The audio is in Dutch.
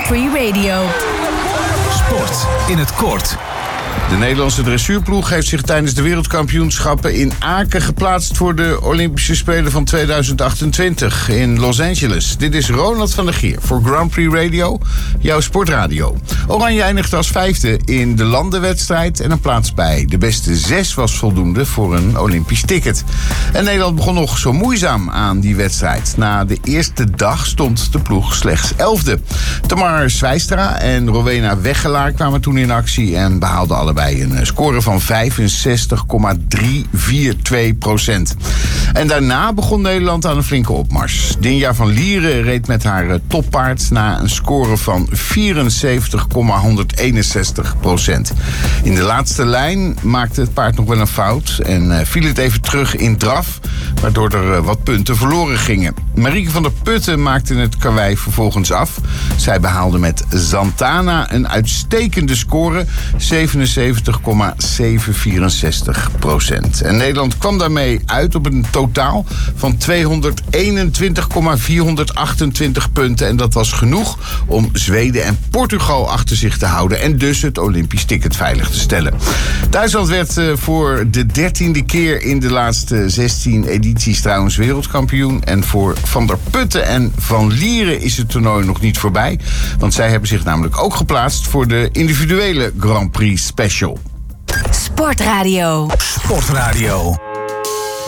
Prix Radio. Sport in het kort. De Nederlandse dressuurploeg heeft zich tijdens de wereldkampioenschappen in Aken geplaatst voor de Olympische Spelen van 2028 in Los Angeles. Dit is Ronald van der Geer voor Grand Prix Radio, jouw sportradio. Oranje eindigde als 5e in de landenwedstrijd en een plaats bij de beste 6 was voldoende voor een Olympisch ticket. En Nederland begon nog zo moeizaam aan die wedstrijd. Na de eerste dag stond de ploeg slechts 11e. Tamar Zwijstra en Rowena Weggelaar kwamen toen in actie en behaalden allebei een score van 65,342%. En daarna begon Nederland aan een flinke opmars. Dinja van Lieren reed met haar toppaard na een score van 74,161%. In de laatste lijn maakte het paard nog wel een fout en viel het even terug in draf, waardoor er wat punten verloren gingen. Marieke van der Putten maakte het karwei vervolgens af. Zij behaalde met Santana een uitstekende score, 77,764%. En Nederland kwam daarmee uit op een totaal van 221,428 punten. En dat was genoeg om Zweden en Portugal achter zich te houden en dus het Olympisch ticket veilig te stellen. Duitsland werd voor de 13e keer in de laatste 16 edities trouwens wereldkampioen. En voor Van der Putten en Van Lieren is het toernooi nog niet voorbij. Want zij hebben zich namelijk ook geplaatst voor de individuele Grand Prix Special. Sportradio. Sportradio.